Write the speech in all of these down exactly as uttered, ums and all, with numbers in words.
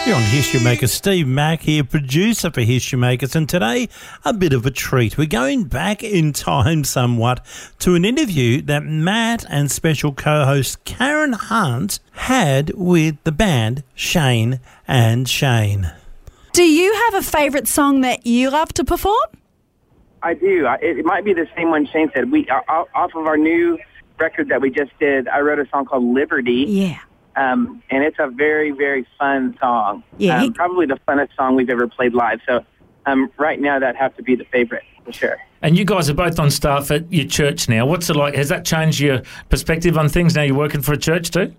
You're on History Makers. Steve Mack here, producer for History Makers, and today a bit of a treat. We're going back in time somewhat to an interview that Matt and special co-host Karen Hunt had with the band Shane and Shane. Do you have a favourite song that you love to perform? I do. I, it, it might be the same one Shane said. We uh, off of our new record that we just did, I wrote a song called Liberty. Yeah. Um, and it's a very, very fun song. Yeah. Um, probably the funnest song we've ever played live. So um, right now that has to be the favorite for sure. And you guys are both on staff at your church now. What's it like? Has that changed your perspective on things now you're working for a church too?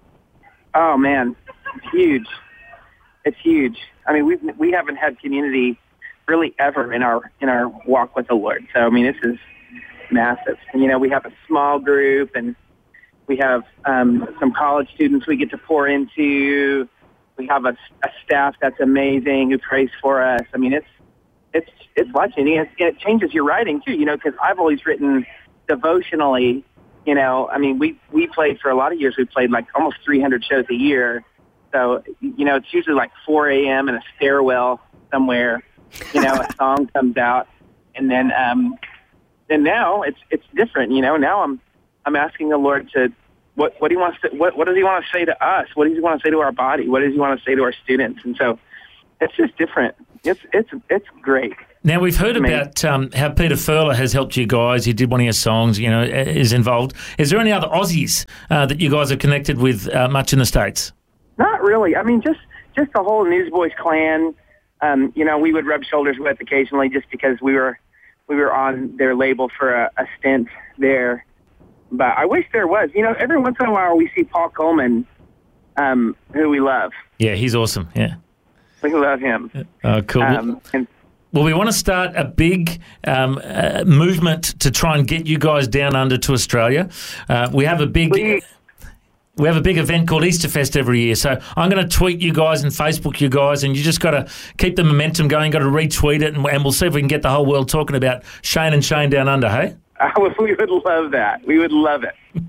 Oh, man. It's huge. It's huge. I mean, we've, we haven't had community really ever in our in our walk with the Lord. So, I mean, this is massive. And, you know, we have a small group, and we have um, some college students we get to pour into. We have a, a staff that's amazing who prays for us. I mean, it's it's it's life-changing. It, it changes your writing too, you know, because I've always written devotionally. You know, I mean, we we played for a lot of years. We played like almost three hundred shows a year. So, you know, it's usually like four a.m. in a stairwell somewhere. You know, a song comes out, and then um, then now it's it's different. You know, now I'm. I'm asking the Lord to, what, what he wants to, what, what does he want to say to us? What does he want to say to our body? What does he want to say to our students? And so it's just different. It's, it's, it's great. Now, we've heard about um, how Peter Furler has helped you guys. He did one of your songs, you know, is involved. Is there any other Aussies uh, that you guys are connected with uh, much in the States? Not really. I mean, just, just the whole Newsboys clan, um, you know, we would rub shoulders with occasionally just because we were, we were on their label for a, a stint there. But I wish there was. You know, every once in a while we see Paul Coleman, um, who we love. Yeah, he's awesome. Yeah. We love him. Oh, cool. Um, and, well, we want to start a big um, uh, movement to try and get you guys down under to Australia. Uh, we have a big... Please. We have a big event called Easterfest every year. So I'm going to tweet you guys and Facebook you guys, and you just got to keep the momentum going, got to retweet it, and, and we'll see if we can get the whole world talking about Shane and Shane down under, hey? Uh, we would love that. We would love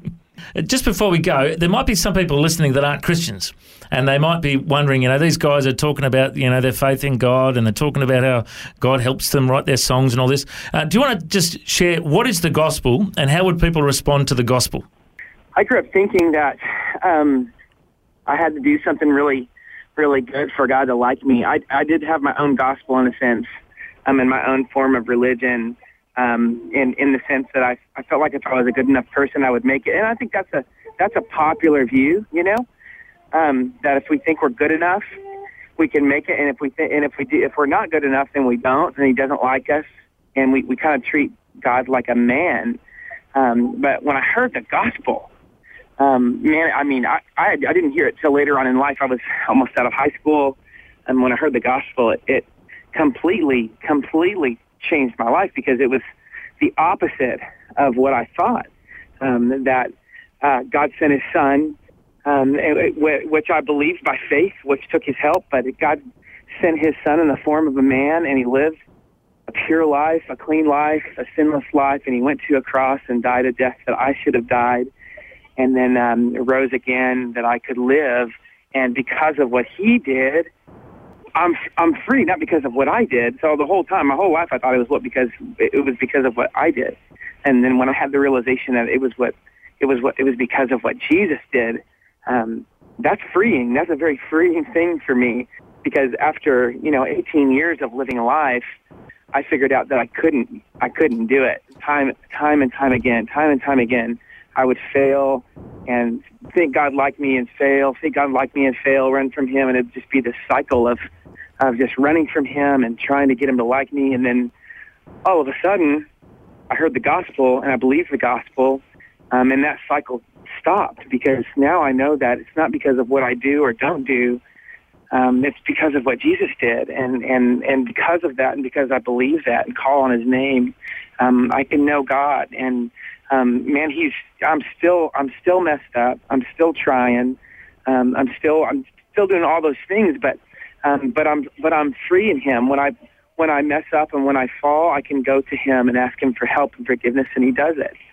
it. Just before we go, there might be some people listening that aren't Christians, and they might be wondering, you know, these guys are talking about, you know, their faith in God, and they're talking about how God helps them write their songs and all this. Uh, do you want to just share what is the gospel, and how would people respond to the gospel? I grew up thinking that um, I had to do something really, really good for God to like me. I, I did have my own gospel in a sense, um, in my own form of religion. Um, in, in the sense that I, I felt like if I was a good enough person, I would make it. And I think that's a, that's a popular view, you know, um, that if we think we're good enough, we can make it. And if we, th- and if we do, if we're not good enough, then we don't, and he doesn't like us. And we, we kind of treat God like a man. Um, but when I heard the gospel, um, man, I mean, I, I, I didn't hear it till later on in life. I was almost out of high school. And when I heard the gospel, it, it completely, completely changed my life, because it was the opposite of what I thought, um, that uh, God sent his son, um, which I believed by faith, which took his help, but God sent his son in the form of a man, and he lived a pure life, a clean life, a sinless life, and he went to a cross and died a death that I should have died, and then um, rose again that I could live. And because of what he did, I'm I'm free, not because of what I did. So the whole time, my whole life, I thought it was what because it was because of what I did. And then when I had the realization that it was what it was what it was because of what Jesus did, um, that's freeing. That's a very freeing thing for me, because after you know eighteen years of living a life, I figured out that I couldn't I couldn't do it. Time time and time again, time and time again, I would fail and think God liked me and fail, think God liked me and fail, run from him, and it'd just be this cycle of of just running from him and trying to get him to like me. And then all of a sudden, I heard the gospel, and I believed the gospel, um, and that cycle stopped, because now I know that it's not because of what I do or don't do. Um, it's because of what Jesus did. And, and, and because of that, and because I believe that and call on his name, um, I can know God. And um, man, he's I'm still I'm still messed up. I'm still trying. Um, I'm still I'm still doing all those things, but Um, but I'm but I'm free in him. When I when I mess up and when I fall, I can go to him and ask him for help and forgiveness, and he does it.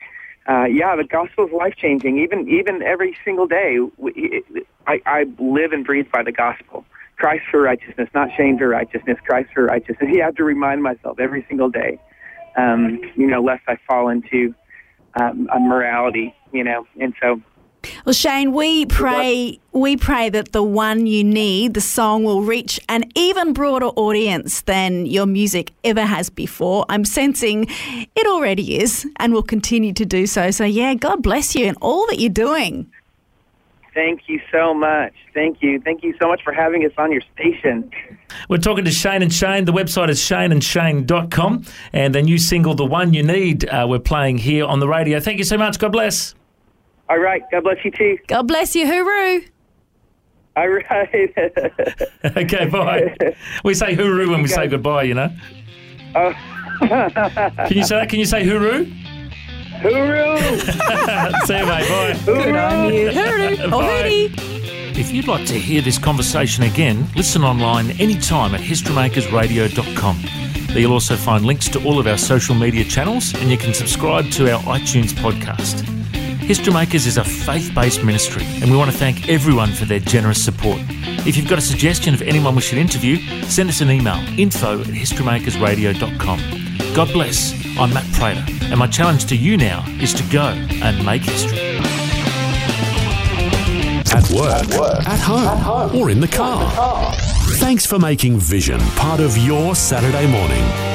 Uh, yeah, the gospel is life changing. Even even every single day, we, I, I live and breathe by the gospel. Christ for righteousness, not shame for righteousness, Christ for righteousness. You have to remind myself every single day, um, you know, lest I fall into um, a morality, you know. And so, well, Shane, we pray we pray that the one you need, the song, will reach an even broader audience than your music ever has before. I'm sensing it already is and will continue to do so. So, yeah, God bless you and all that you're doing. Thank you so much. Thank you. Thank you so much for having us on your station. We're talking to Shane and Shane. The website is shane and shane dot com, and the new single, The One You Need, uh, we're playing here on the radio. Thank you so much. God bless. All right. God bless you too. God bless you. Hooroo. All right. Okay, bye. We say hooroo when we say goodbye, you know. Oh. Can you say that? Can you say hooroo? Hooroo! See you, mate. Bye. Good on you. Hooroo. Or hootie. If you'd like to hear this conversation again, listen online anytime at history makers radio dot com. There you'll also find links to all of our social media channels, and you can subscribe to our iTunes podcast. History Makers is a faith-based ministry, and we want to thank everyone for their generous support. If you've got a suggestion of anyone we should interview, send us an email, info at history makers radio dot com. God bless. I'm Matt Prater, and my challenge to you now is to go and make history. At work, at, work. At, home. at home, or in the car. In the car. Thanks for making Vision part of your Saturday morning.